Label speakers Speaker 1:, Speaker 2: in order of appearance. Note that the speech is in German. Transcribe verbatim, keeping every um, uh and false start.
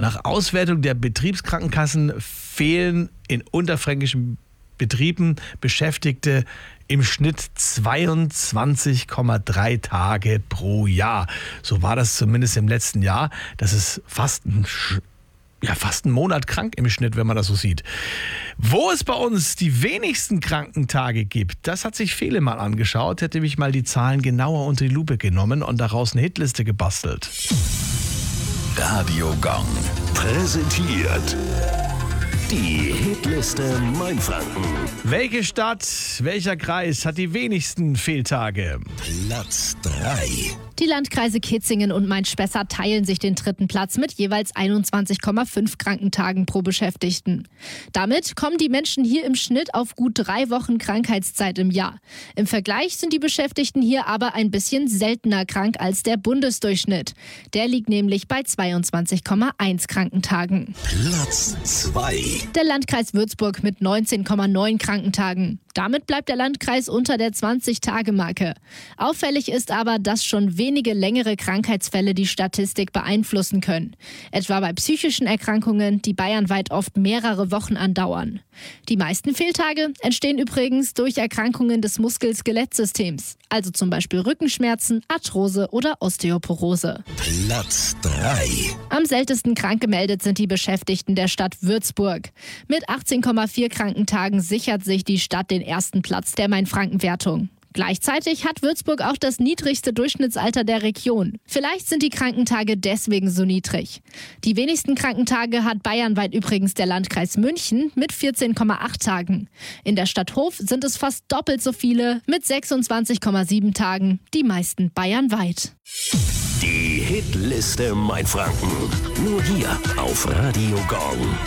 Speaker 1: Nach Auswertung der Betriebskrankenkassen fehlen in unterfränkischen Betrieben Beschäftigte im Schnitt zweiundzwanzig Komma drei Tage pro Jahr. So war das zumindest im letzten Jahr. Das ist fast ein, ja, fast ein Monat krank im Schnitt, wenn man das so sieht. Wo es bei uns die wenigsten Krankentage gibt, das hat sich Fele mal angeschaut, hätte mich mal die Zahlen genauer unter die Lupe genommen und daraus eine Hitliste gebastelt.
Speaker 2: Radio Gong präsentiert die Hitliste Mainfranken.
Speaker 1: Welche Stadt, welcher Kreis hat die wenigsten Fehltage?
Speaker 2: Platz drei.
Speaker 3: Die Landkreise Kitzingen und Main-Spessart teilen sich den dritten Platz mit jeweils einundzwanzig Komma fünf Krankentagen pro Beschäftigten. Damit kommen die Menschen hier im Schnitt auf gut drei Wochen Krankheitszeit im Jahr. Im Vergleich sind die Beschäftigten hier aber ein bisschen seltener krank als der Bundesdurchschnitt. Der liegt nämlich bei zweiundzwanzig Komma eins Krankentagen.
Speaker 2: Platz zwei.
Speaker 3: Der Landkreis Würzburg mit neunzehn Komma neun Krankentagen. Damit bleibt der Landkreis unter der zwanzig-Tage-Marke. Auffällig ist aber, dass schon wenige längere Krankheitsfälle die Statistik beeinflussen können. Etwa bei psychischen Erkrankungen, die bayernweit oft mehrere Wochen andauern. Die meisten Fehltage entstehen übrigens durch Erkrankungen des Muskel-Skelettsystems, also zum Beispiel Rückenschmerzen, Arthrose oder Osteoporose.
Speaker 2: Platz drei.
Speaker 3: Am seltensten krank gemeldet sind die Beschäftigten der Stadt Würzburg. Mit achtzehn Komma vier Krankentagen sichert sich die Stadt den ersten Platz der Main-Franken-Wertung. Gleichzeitig hat Würzburg auch das niedrigste Durchschnittsalter der Region. Vielleicht sind die Krankentage deswegen so niedrig. Die wenigsten Krankentage hat bayernweit übrigens der Landkreis München mit vierzehn Komma acht Tagen. In der Stadt Hof sind es fast doppelt so viele mit sechsundzwanzig Komma sieben Tagen, die meisten bayernweit.
Speaker 2: Die Hitliste Mainfranken. Nur hier auf Radio Gong.